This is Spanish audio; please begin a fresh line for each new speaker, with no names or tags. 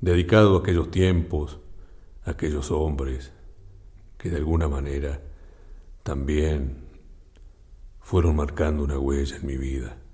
dedicado a aquellos tiempos, a aquellos hombres que de alguna manera también fueron marcando una huella en mi vida.